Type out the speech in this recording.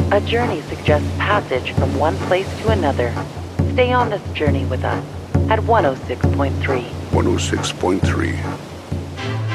A journey suggests passage from one place to another. Stay on this journey with us at 106.3. 106.3.